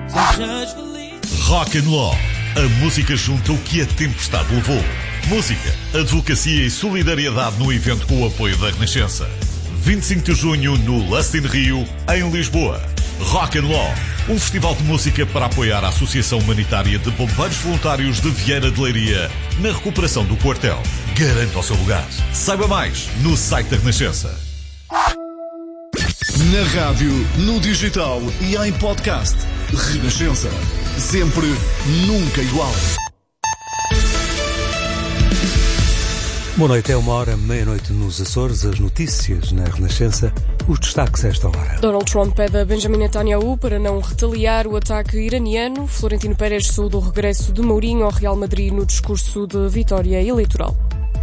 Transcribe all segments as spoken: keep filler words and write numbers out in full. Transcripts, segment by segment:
Rock and Law. A música junta o que a tempestade levou. Música, advocacia e solidariedade no evento com o apoio da Renascença. vinte e cinco de junho no Lust in Rio, em Lisboa. Rock and Law, um festival de música para apoiar a Associação Humanitária de Bombeiros Voluntários de Vieira de Leiria na recuperação do quartel. Garanta o seu lugar. Saiba mais no site da Renascença. Na rádio, no digital e em podcast. Renascença. Sempre, nunca igual. Boa noite, é uma hora, meia-noite nos Açores, as notícias na Renascença, os destaques a esta hora. Donald Trump pede a Benjamin Netanyahu para não retaliar o ataque iraniano. Florentino Pérez saúda o regresso de Mourinho ao Real Madrid no discurso de vitória eleitoral.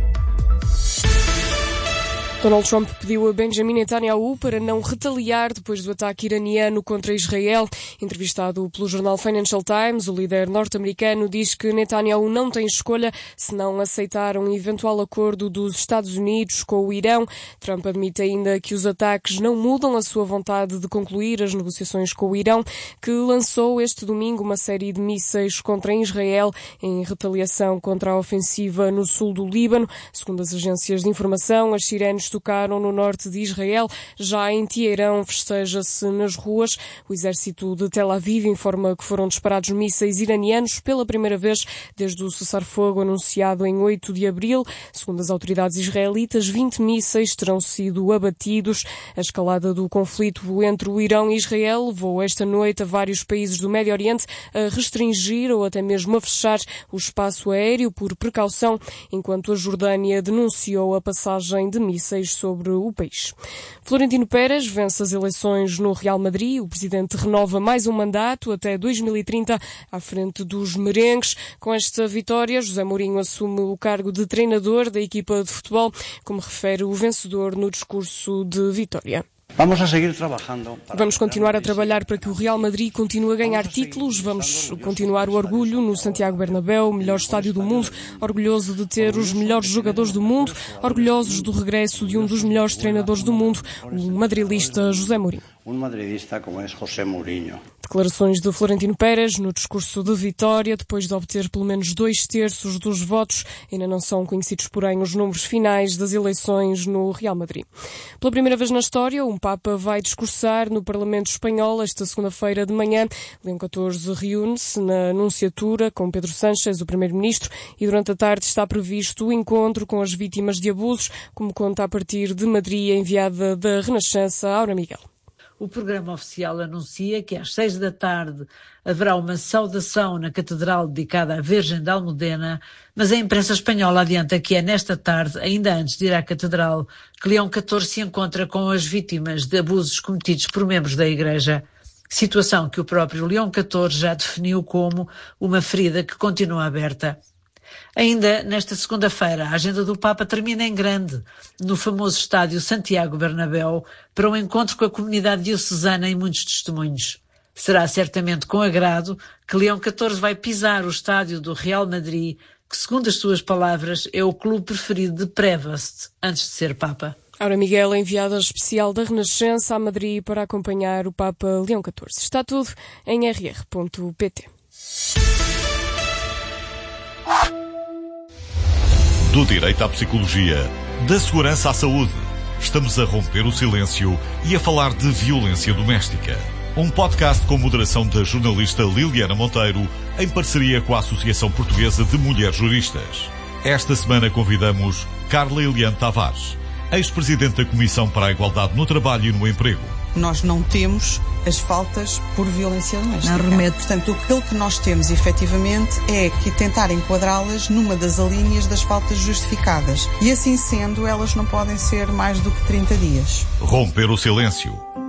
Donald Trump pediu a Benjamin Netanyahu para não retaliar depois do ataque iraniano contra Israel. Entrevistado pelo jornal Financial Times, o líder norte-americano diz que Netanyahu não tem escolha se não aceitar um eventual acordo dos Estados Unidos com o Irão. Trump admite ainda que os ataques não mudam a sua vontade de concluir as negociações com o Irão, que lançou este domingo uma série de mísseis contra Israel em retaliação contra a ofensiva no sul do Líbano. Segundo as agências de informação, as sirenes tocaram no norte de Israel. Já em Teherão festeja-se nas ruas. O exército de Tel Aviv informa que foram disparados mísseis iranianos pela primeira vez desde o cessar-fogo anunciado em oito de abril. Segundo as autoridades israelitas, vinte mísseis terão sido abatidos. A escalada do conflito entre o Irão e Israel levou esta noite a vários países do Médio Oriente a restringir ou até mesmo a fechar o espaço aéreo por precaução, enquanto a Jordânia denunciou a passagem de mísseis sobre o país. Florentino Pérez vence as eleições no Real Madrid. O presidente renova mais um mandato até dois mil e trinta à frente dos merengues. Com esta vitória, José Mourinho assume o cargo de treinador da equipa de futebol, como refere o vencedor no discurso de vitória. Vamos a seguir trabalhando. Vamos continuar a trabalhar para que o Real Madrid continue a ganhar títulos. Vamos continuar o orgulho no Santiago Bernabéu, o melhor estádio do mundo, orgulhoso de ter os melhores jogadores do mundo, orgulhosos do regresso de um dos melhores treinadores do mundo, o madrilista José Mourinho. Um madridista como é José Mourinho. Declarações de Florentino Pérez no discurso de vitória, depois de obter pelo menos dois terços dos votos. Ainda não são conhecidos, porém, os números finais das eleições no Real Madrid. Pela primeira vez na história, um Papa vai discursar no Parlamento Espanhol esta segunda-feira de manhã. Leão catorze reúne-se na Anunciatura com Pedro Sánchez, o primeiro-ministro, e durante a tarde está previsto o encontro com as vítimas de abusos, como conta a partir de Madrid a enviada da Renascença, Aura Miguel. O programa oficial anuncia que às seis da tarde haverá uma saudação na Catedral dedicada à Virgem da Almudena, mas a imprensa espanhola adianta que é nesta tarde, ainda antes de ir à Catedral, que Leão catorze se encontra com as vítimas de abusos cometidos por membros da Igreja. Situação que o próprio Leão catorze já definiu como uma ferida que continua aberta. Ainda nesta segunda-feira, a agenda do Papa termina em grande, no famoso estádio Santiago Bernabéu, para um encontro com a comunidade diocesana e muitos testemunhos. Será certamente com agrado que Leão catorze vai pisar o estádio do Real Madrid, que, segundo as suas palavras, é o clube preferido de Prevost, antes de ser Papa. Aura Miguel, enviada especial da Renascença a Madrid para acompanhar o Papa Leão catorze. Está tudo em r r ponto p t. Do direito à psicologia, da segurança à saúde, estamos a romper o silêncio e a falar de violência doméstica. Um podcast com moderação da jornalista Liliana Monteiro, em parceria com a Associação Portuguesa de Mulheres Juristas. Esta semana convidamos Carla Eliane Tavares, ex-presidente da Comissão para a Igualdade no Trabalho e no Emprego. Nós não temos as faltas por violência doméstica. Não remete. Portanto, aquilo que nós temos, efetivamente, é que tentar enquadrá-las numa das alíneas das faltas justificadas. E assim sendo, elas não podem ser mais do que trinta dias. Romper o silêncio.